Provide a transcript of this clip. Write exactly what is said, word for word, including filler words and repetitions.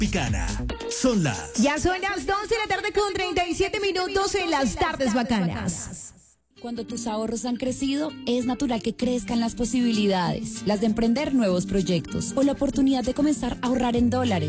Picana. Son las... Ya son las doce de la tarde con treinta y siete minutos en las tardes bacanas. Cuando tus ahorros han crecido, es natural que crezcan las posibilidades, las de emprender nuevos proyectos o la oportunidad de comenzar a ahorrar en dólares.